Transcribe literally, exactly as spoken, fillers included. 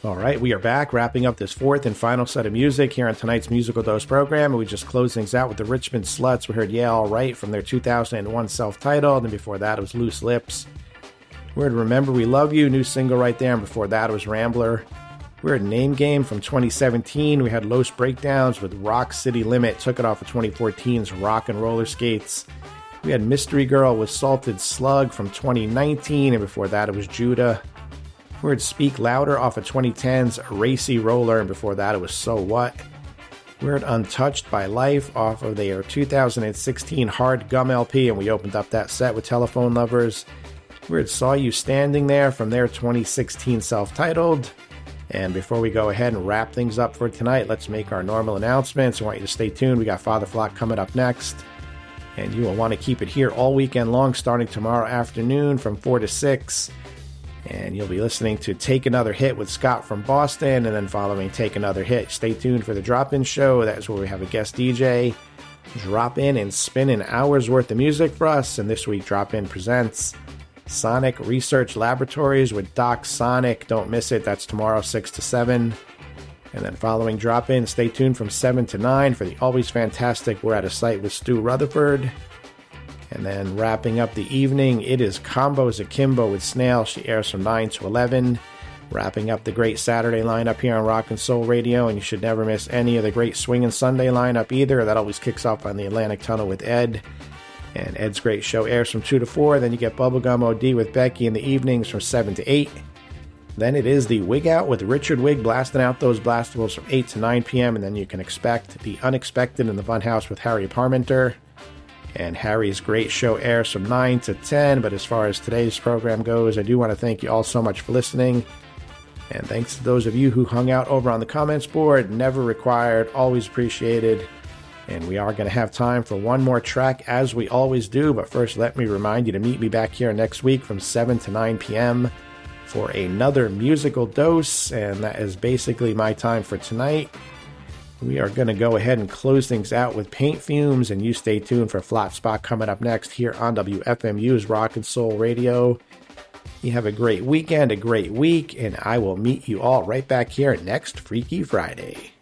All right, we are back, wrapping up this fourth and final set of music here on tonight's Musical Dose program. And we just closed things out with the Richmond Sluts. We heard Yeah, All Right from their two thousand one self-titled, and before that it was Loose Lips. We heard Remember We Love You, new single right there, and before that it was Rambler. We heard Name Game from twenty seventeen. We had Los Breakdowns with Rock City Limit, took it off of twenty fourteen's Rock and Roller Skates. We had Mystery Girl with Salted Slug from twenty nineteen, and before that it was Judah. We heard Speak Louder off of twenty ten's Racy Roller, and before that it was So What. We heard Untouched by Life off of their two thousand sixteen Hard Gum L P, and we opened up that set with Telephone Lovers. We heard Saw You Standing There from their twenty sixteen self-titled. And before we go ahead and wrap things up for tonight, let's make our normal announcements. I want you to stay tuned. We got Father Flock coming up next. And you will want to keep it here all weekend long, starting tomorrow afternoon from four to six. And you'll be listening to Take Another Hit with Scott from Boston, and then following Take Another Hit, stay tuned for the Drop-In Show. That's where we have a guest D J drop in and spin an hour's worth of music for us. And this week, Drop-In presents Sonic Research Laboratories with Doc Sonic. Don't miss it. That's tomorrow, six to seven. And then following Drop-In, stay tuned from seven to nine for the always fantastic We're At a Site with Stu Rutherford. And then wrapping up the evening, it is Combos Akimbo with Snail. She airs from nine to eleven. Wrapping up the great Saturday lineup here on Rock and Soul Radio, and you should never miss any of the great Swingin' Sunday lineup either. That always kicks off on the Atlantic Tunnel with Ed. And Ed's great show airs from two to four. Then you get Bubblegum O D with Becky in the evenings from seven to eight. Then it is the Wig Out with Richard Wig blasting out those blastables from eight to nine p.m. And then you can expect the Unexpected in the Funhouse with Harry Parmenter. And Harry's great show airs from nine to ten. But as far as today's program goes, I do want to thank you all so much for listening. And thanks to those of you who hung out over on the comments board. Never required, always appreciated. And we are going to have time for one more track, as we always do. But first, let me remind you to meet me back here next week from seven to nine p.m. for another musical dose. And that is basically my time for tonight. We are going to go ahead and close things out with Paint Fumes, and you stay tuned for Flat Spot coming up next here on W F M U's Rock and Soul Radio. You have a great weekend, a great week, and I will meet you all right back here next Freaky Friday.